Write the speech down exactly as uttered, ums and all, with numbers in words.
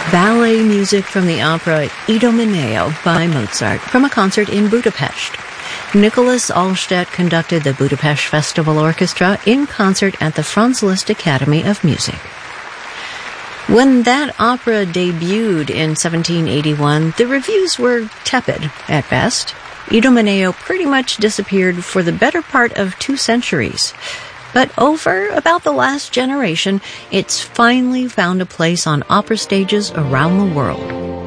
ballet music from the opera Idomeneo by Mozart from a concert in Budapest. Nicholas Allstedt conducted the Budapest Festival Orchestra in concert at the Franz Liszt Academy of Music. When that opera debuted in seventeen eighty-one, the reviews were tepid at best. Idomeneo pretty much disappeared for the better part of two centuries. But over about the last generation, it's finally found a place on opera stages around the world.